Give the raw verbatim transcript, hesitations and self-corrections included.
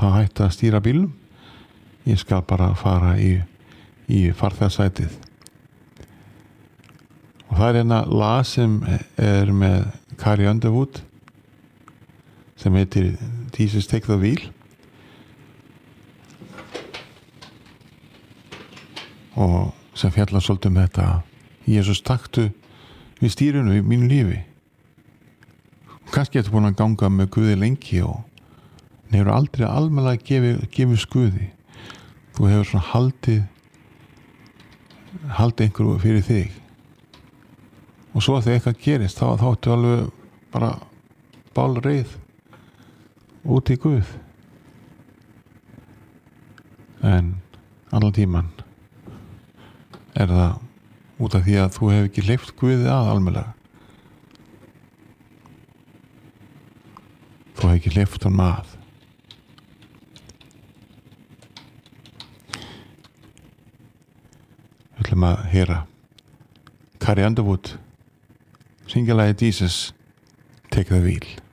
þá hætta að stýra bílum, ég skal bara fara í, í farþegasætið. Og það er hérna lag sem er með Carrie Underwood sem heitir Jesus Take the Wheel og sem fjallar svolítið um þetta Jesus taktu við stýrinu í mínu lífi. Kannski ertu búin að ganga með Guði lengi og hann hefur aldrei almennilega gefið, gefið skuði. Þú hefur svona haldið haldið einhverju fyrir þig og svo þegar eitthvað gerist þá, þá áttu alveg bara bálreið út í Guð. En allan tíman er það út af því að þú hefur ekki hleypt Guði að almennilega. Þú hefur ekki hleypt hann að. Við ætlum að heyra Carrie Underwood syngja lagið Jesus Take the Wheel.